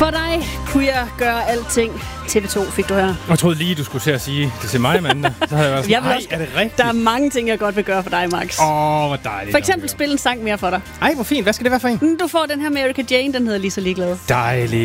For dig kunne jeg gøre alting. TV2 fik du her. Jeg troede lige, du skulle til at sige det til mig, Amanda. Så havde jeg været sådan, er det rigtigt? Der er mange ting, jeg godt vil gøre for dig, Max. Hvor dejligt. For eksempel spille en sang mere for dig. Ej, hvor fint. Hvad skal det være for en? Du får den her med Erika Jane, den hedder Lige så ligeglad. Dejligt.